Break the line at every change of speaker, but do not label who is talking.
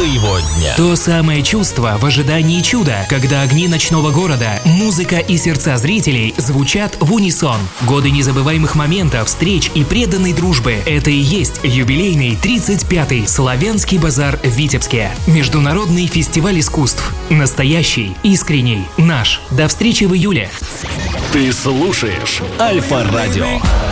твоего дня.
То самое чувство в ожидании чуда, когда огни ночного города, музыка и сердца зрителей звучат в унисон. Годы незабываемых моментов, встреч и преданной дружбы – это и есть юбилейный 35-й Славянский базар в Витебске. Международный фестиваль искусств. Настоящий, искренний, наш. До встречи в июле.
Ты слушаешь Альфа Радио.